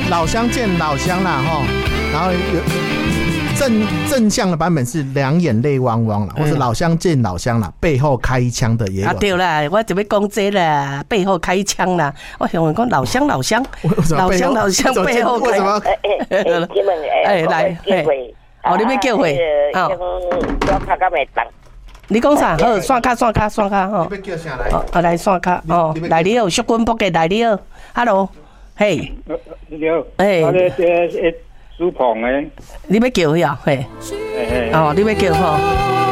老乡见老乡啦哈，然后有正向的版本是两眼泪汪汪啦，或是老乡见老乡啦，背后开一枪的也有。 对啦，我就要讲这啦，背后开枪啦。我想讲老乡背后开。来，哦，你要叫回啊？你讲啥？好，刷卡吼。 你要叫啥来？ 来刷卡哦，来你好，淑君博嘅来你好 ，Hello， 嘿， 你好，我咧苏鹏诶， 你要叫呀？嘿，哦，你要叫吼。